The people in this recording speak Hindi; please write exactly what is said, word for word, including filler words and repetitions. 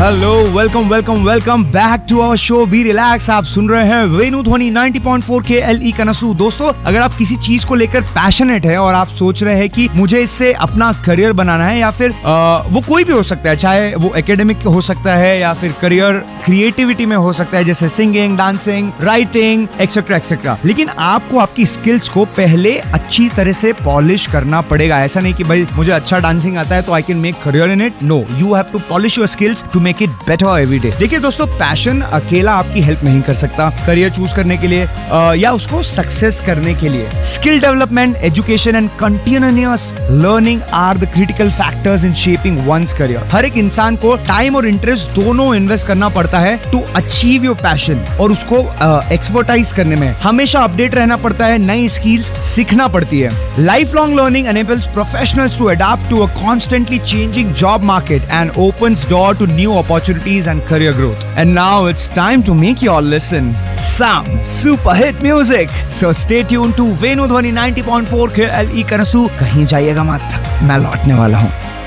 Hello, welcome welcome welcome back to our show be relax. आप सुन रहे हैं वेनु ध्वनि नाइंटी पॉइंट फोर के एल ई कनसू। दोस्तों, अगर आप किसी चीज को लेकर पैशनेट है और आप सोच रहे हैं कि मुझे इससे अपना करियर बनाना है, या फिर आ, वो कोई भी हो सकता है, चाहे वो एकेडमिक हो सकता है या फिर करियर क्रिएटिविटी में हो सकता है, जैसे singing, dancing, writing etcetera etcetera, लेकिन आपको आपकी स्किल्स को पहले अच्छी तरह से पॉलिश करना पड़ेगा। ऐसा नहीं कि भाई मुझे अच्छा डांसिंग आता है तो I can make career in it. No, you have to polish your skills to make it better every day. देखिए दोस्तों, पैशन अकेला आपकी हेल्प नहीं कर सकता करियर चूज करने के लिए आ, या उसको सक्सेस करने के लिए। Skill development, education and continuous learning are the critical factors in shaping once career. हर एक इंसान को टाइम और इंटरेस्ट दोनों इन्वेस्ट करना पड़ता है टू अचीव योर पैशन, और उसको एक्सपर्टाइज करने में हमेशा अपडेट रहना पड़ता है, नई स्किल्स सीखना पड़ती है। Life long learning enables professionals to adapt to a constantly changing job market and opens door to new opportunities and career growth. And now it's time to make you all listen some super hit music. So stay tuned to Venu Dhwani ninety point four K L E कनसू। कहीं जाइएगा मत, मैं लौटने वाला हूँ।